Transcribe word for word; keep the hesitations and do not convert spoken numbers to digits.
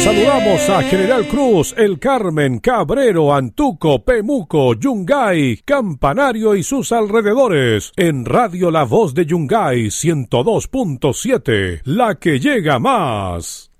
Saludamos a General Cruz, El Carmen, Cabrero, Antuco, Pemuco, Yungay, Campanario y sus alrededores. En Radio La Voz de Yungay ciento dos punto siete, la que llega más.